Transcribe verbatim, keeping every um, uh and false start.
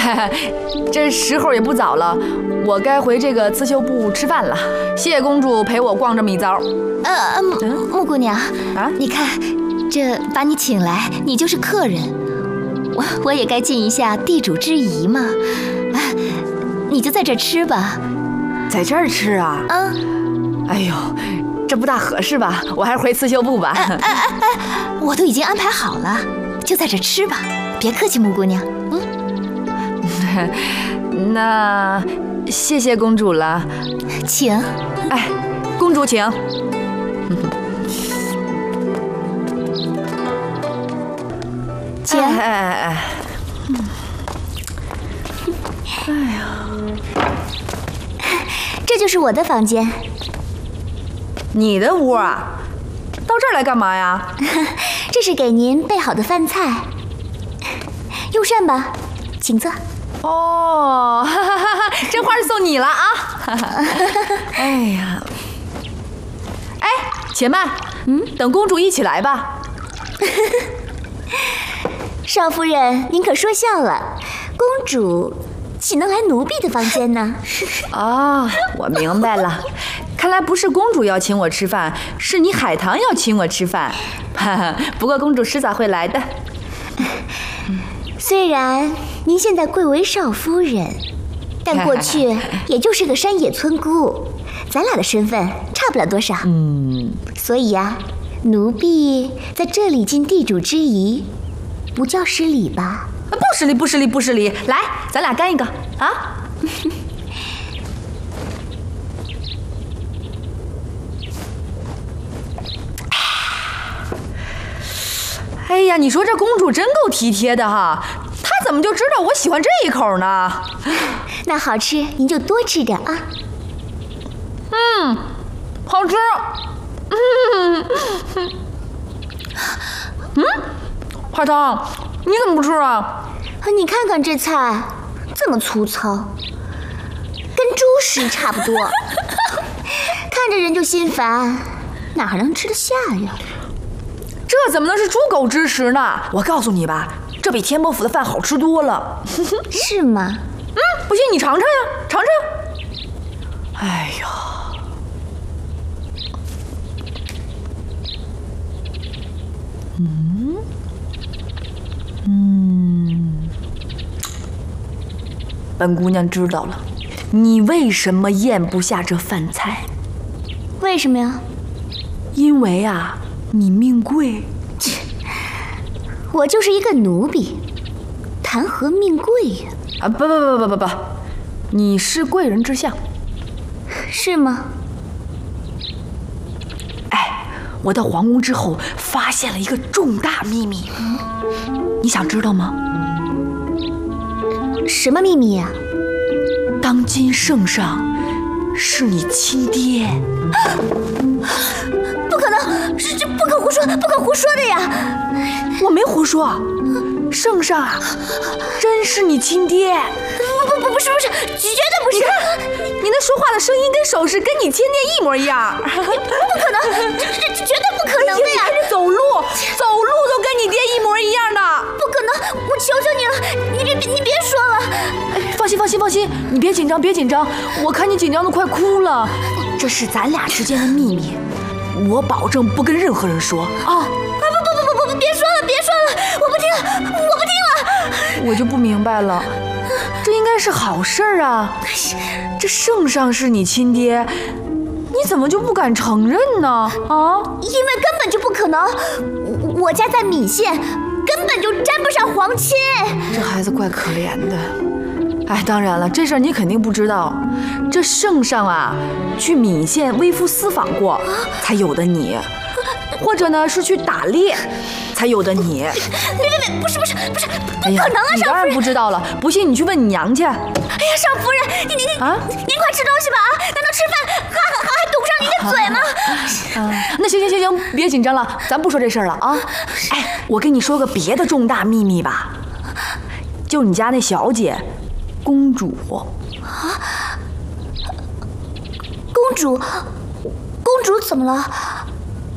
这时候也不早了，我该回这个刺绣部吃饭了。谢谢公主陪我逛这么一遭。 呃，木姑娘啊， 你看，这把你请来，你就是客人，我我也该尽一下地主之谊嘛。啊，你就在这吃吧。 在这儿吃啊？ 嗯。 哎呦，这不大合适吧？我还是回刺绣部吧。 哎哎哎哎，我都已经安排好了，就在这吃吧。别客气，木姑娘。嗯。 那谢谢公主了， 请。 哎，公主请。 请。 哎哎哎，哎呀， 这就是我的房间。 你的屋啊？到这儿来干嘛呀？ 这是给您备好的饭菜，用膳吧，请坐。 哦，哈哈哈哈，这花是送你了啊！哈哈，哎呀，哎，且慢，嗯，等公主一起来吧。 少夫人，您可说笑了，公主岂能来奴婢的房间呢？ 哦，我明白了，看来不是公主要请我吃饭，是你海棠要请我吃饭。哈哈，不过公主迟早会来的。 虽然您现在贵为少夫人，但过去也就是个山野村姑，咱俩的身份差不了多少。 嗯， 所以呀、啊，奴婢在这里尽地主之谊，不叫失礼吧？ 不失礼，不失礼，不失礼。来，咱俩干一个啊！哎呀，你说这公主真够体贴的哈，她怎么就知道我喜欢这一口呢？ 那好吃您就多吃点啊。 嗯，好吃。嗯嗯，海棠，你怎么不吃啊？ 你看看这菜，这么粗糙，跟猪食差不多，看着人就心烦，哪还能吃得下呀？ 这怎么能是猪狗之食呢？我告诉你吧，这比天伯府的饭好吃多了。 是吗？ 嗯，不信你尝尝呀，尝尝。哎呀，嗯嗯，本姑娘知道了，你为什么咽不下这饭菜？ 为什么呀？ 因为啊，你命贵。 我就是一个奴婢，谈何命贵呀？ 啊，不不不不不不，你是贵人之相。 是吗？ 哎，我到皇宫之后发现了一个重大秘密，你想知道吗？ 什么秘密呀？ 当今圣上是你亲爹。 不可能，这这不可胡说，不可胡说的呀！ 我没胡说，圣上啊，真是你亲爹。 不不不，不是不是，绝对不是！ 你看，你那说话的声音跟手势跟你亲爹一模一样。 不可能，这这绝对不可能的呀！ 你这走路，走路都跟你爹一模一样的。 不可能，我求求你了，你别你别说了。 哎，放心放心放心，你别紧张别紧张，我看你紧张的快哭了。这是咱俩之间的秘密，我保证不跟任何人说啊！ 啊不不不不不，别说了别说了，我不听了我不听了。 我就不明白了，这应该是好事儿啊！这圣上是你亲爹，你怎么就不敢承认呢？啊？ 因为根本就不可能，我家在岷县，根本就沾不上皇亲。 这孩子怪可怜的。哎，当然了，这事儿你肯定不知道。这圣上啊，去岷县微服私访过，才有的你；或者呢，是去打猎，才有的你。 别别别，不是不是不是，不可哎呀， 能啊！ 你当然不知道了，不信你去问你娘去。哎呀， 少夫人，你你你啊， 您快吃东西吧啊！难道吃饭还还还堵不上您的嘴吗？ 啊，那行行行行，别紧张了，咱不说这事儿了啊。哎，我跟你说个别的重大秘密吧，就你家那小姐。公主啊，公主，公主怎么了？